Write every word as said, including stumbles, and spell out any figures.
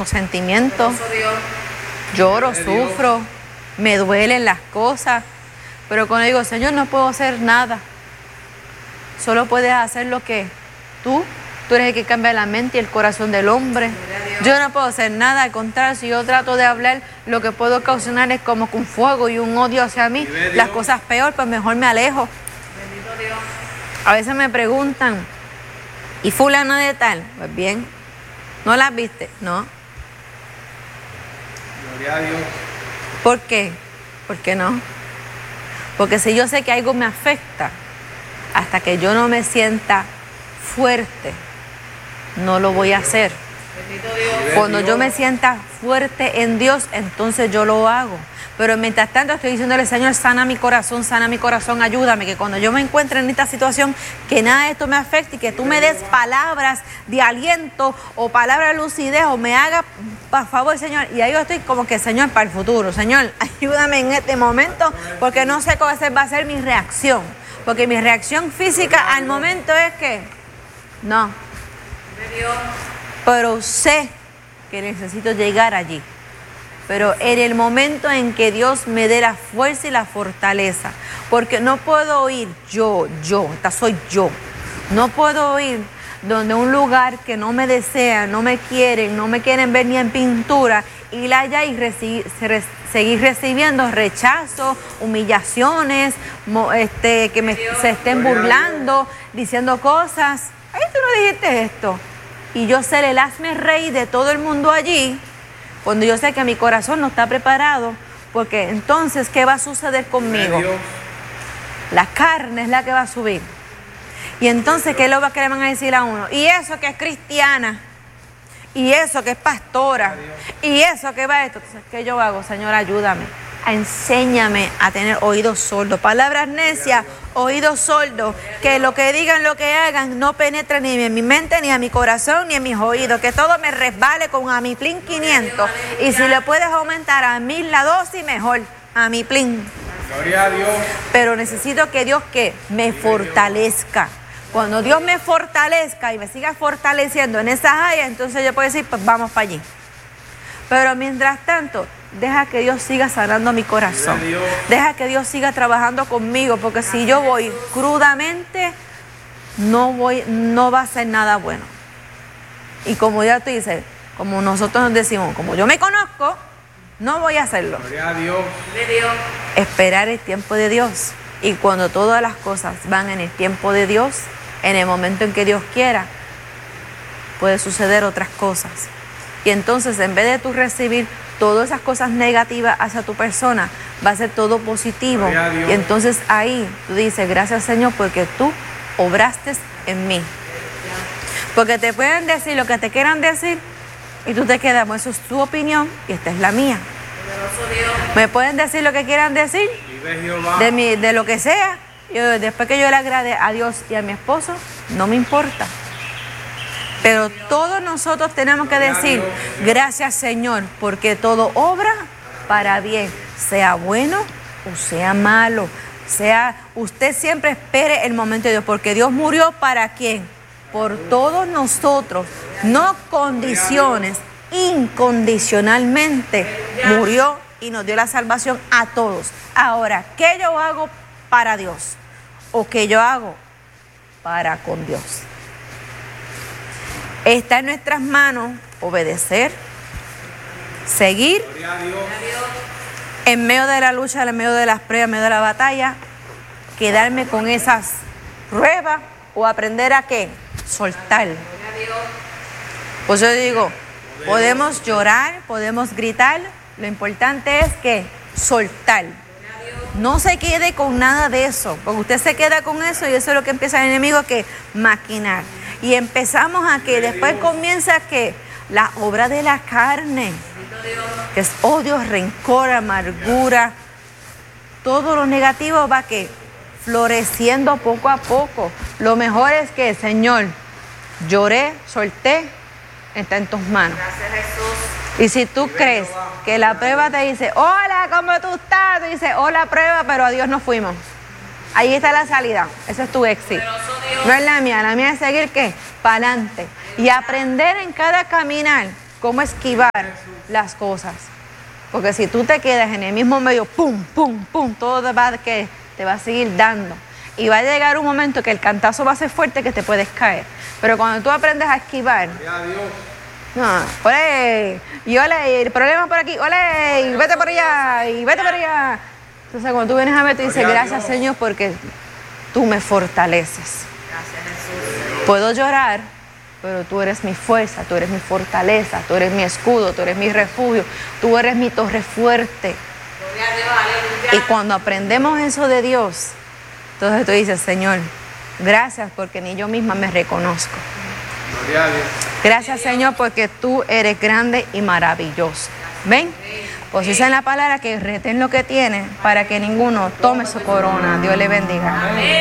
los sentimientos, lloro, sufro, me duelen las cosas, pero cuando digo, Señor, no puedo hacer nada, solo puedes hacer lo que tú, tú eres el que cambia la mente y el corazón del hombre. Yo no puedo hacer nada, al contrario, si yo trato de hablar, lo que puedo ocasionar es como que un fuego y un odio hacia mí, las cosas peor, pues mejor me alejo. A veces me preguntan, ¿y fulano de tal? Pues bien, ¿no las viste? No. Gloria a Dios. ¿Por qué? ¿Por qué no? Porque si yo sé que algo me afecta, hasta que yo no me sienta fuerte, no lo voy a hacer. Cuando yo me sienta fuerte en Dios, entonces yo lo hago. Pero mientras tanto estoy diciéndole, Señor, sana mi corazón, sana mi corazón, ayúdame, que cuando yo me encuentre en esta situación, que nada de esto me afecte y que tú me des palabras de aliento o palabras de lucidez o me haga, por favor, Señor. Y ahí yo estoy como que, Señor, para el futuro, Señor, ayúdame en este momento, porque no sé cuál va a ser mi reacción. Porque mi reacción física al momento es que, no. Pero sé que necesito llegar allí. Pero en el momento en que Dios me dé la fuerza y la fortaleza, porque no puedo ir yo, yo, esta soy yo, no puedo ir donde un lugar que no me desea, no me quieren, no me quieren ver ni en pintura, ir allá y reci- re- seguir recibiendo rechazo, humillaciones, mo- este, que me, se estén burlando, diciendo cosas. Ay, tú no dijiste esto. Y yo ser el hazme rey de todo el mundo allí, cuando yo sé que mi corazón no está preparado, porque entonces, ¿qué va a suceder conmigo? La carne es la que va a subir. Y entonces, ¿qué es lo que le van a decir a uno? Y eso que es cristiana, y eso que es pastora, y eso que va a esto. Entonces, ¿qué yo hago? Señor, ayúdame, enséñame a tener oídos sordos. Palabras necias, oídos sordos, que lo que digan, lo que hagan, no penetre ni en mi mente, ni a mi corazón, ni en mis oídos, que todo me resbale con a mi plin quinientos, y si le puedes aumentar a mil la dosis, mejor, a mi plin. Gloria a Dios. Pero necesito que Dios que me fortalezca. Cuando Dios me fortalezca y me siga fortaleciendo en esas áreas, entonces yo puedo decir, pues vamos para allí. Pero mientras tanto, deja que Dios siga sanando mi corazón. Deja que Dios siga trabajando conmigo, porque si yo voy crudamente, no voy, no va a ser nada bueno. Y como ya tú dices, como nosotros nos decimos, como yo me conozco, no voy a hacerlo. Gloria a Dios. Esperar el tiempo de Dios. Y cuando todas las cosas van en el tiempo de Dios, en el momento en que Dios quiera, puede suceder otras cosas. Y entonces, en vez de tú recibir todas esas cosas negativas hacia tu persona, va a ser todo positivo. Y entonces ahí tú dices, gracias Señor, porque tú obraste en mí. Porque te pueden decir lo que te quieran decir y tú te quedas, pues eso es tu opinión y esta es la mía. Me pueden decir lo que quieran decir de, mi, de lo que sea. Yo, después que yo le agrade a Dios y a mi esposo, no me importa. Pero todos nosotros tenemos que decir, gracias Señor, porque todo obra para bien, sea bueno o sea malo. Sea, usted siempre espere el momento de Dios, porque Dios murió ¿para quién? Por todos nosotros, no condiciones, incondicionalmente murió y nos dio la salvación a todos. Ahora, ¿qué yo hago para Dios? ¿O qué yo hago para con Dios? Está en nuestras manos obedecer, seguir en medio de la lucha, en medio de las pruebas, en medio de la batalla, quedarme con esas pruebas o aprender a qué, soltar. Pues yo digo, podemos llorar, podemos gritar, lo importante es que soltar. No se quede con nada de eso, porque usted se queda con eso y eso es lo que empieza el enemigo, que maquinar. Y empezamos a que después comienza que la obra de la carne, que es odio, rencor, amargura, todo lo negativo va que floreciendo poco a poco. Lo mejor es que, Señor, lloré, solté, está en tus manos. Gracias, Jesús. Y si tú crees que la prueba te dice, hola, ¿cómo tú estás? Tú dices, hola, prueba, pero a Dios no fuimos. Ahí está la salida. Ese es tu éxito. No es la mía. La mía es seguir, ¿qué? Para adelante. Y aprender en cada caminar cómo esquivar las cosas. Porque si tú te quedas en el mismo medio, pum, pum, pum, todo te va, a, que te va a seguir dando. Y va a llegar un momento que el cantazo va a ser fuerte que te puedes caer. Pero cuando tú aprendes a esquivar, no, ole, y ole, el problema por aquí, ole, y vete por allá, y vete por allá. Entonces cuando tú vienes a ver, tú dices, gracias Señor, porque tú me fortaleces. Gracias Jesús. Puedo llorar, pero tú eres mi fuerza, tú eres mi fortaleza, tú eres mi escudo, tú eres mi refugio, tú eres mi torre fuerte. Gloria a Dios, aleluya. Y cuando aprendemos eso de Dios, entonces tú dices, Señor, gracias porque ni yo misma me reconozco. Gloria a Dios. Gracias Señor porque tú eres grande y maravilloso. ¿Ven? Pues dice en la palabra que reten lo que tienen para que ninguno tome su corona. Dios le bendiga. Amén.